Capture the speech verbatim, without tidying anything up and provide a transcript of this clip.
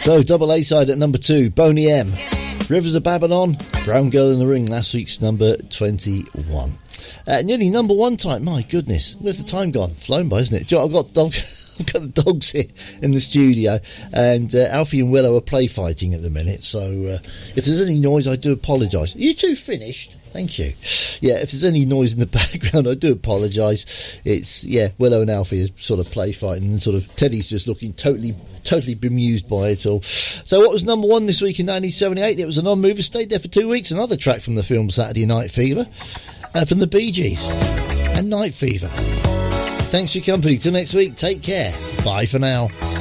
So, double A side at number two, Boney M. Rivers of Babylon, Brown Girl in the Ring, last week's number twenty-one. Uh, nearly number one time, my goodness. Where's the time gone? Flown by, isn't it? Do you know, I've got, I've, I've got the dogs here in the studio, and uh, Alfie and Willow are play fighting at the minute, so uh, if there's any noise, I do apologise. Are you two finished? Thank you. Yeah, if there's any noise in the background, I do apologise. It's, yeah, Willow and Alfie are sort of play fighting, and sort of Teddy's just looking totally totally bemused by it all. So what was number one this week in nineteen seventy-eight? It was a non-mover, stayed there for two weeks. Another track from the film Saturday Night Fever, uh, from the Bee Gees, and Night Fever. Thanks for your company. Till next week, take care. Bye for now.